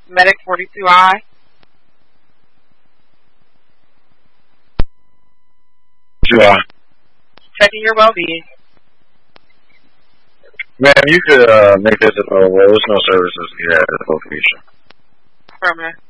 Medic 42I. Checking your well-being. Ma'am, you could make this available. There's no services here at this location. Affirmative.